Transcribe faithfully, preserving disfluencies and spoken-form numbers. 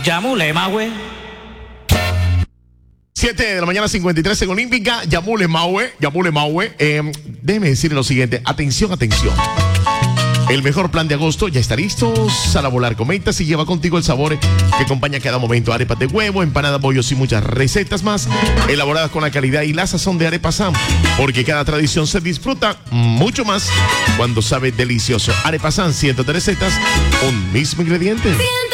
Yamule, Maue. siete de la mañana, cincuenta y tres en Olímpica. Yamule Maue, Yamule Maue. Eh, déjeme decirle lo siguiente. Atención, atención. El mejor plan de agosto ya está listo. Sal a volar con Mentas y lleva contigo el sabor que acompaña cada momento. Arepas de huevo, empanadas, bollos y muchas recetas más, elaboradas con la calidad y la sazón de Arepa Sam. Porque cada tradición se disfruta mucho más cuando sabe delicioso. Arepa Sam, ciento tres recetas, un mismo ingrediente.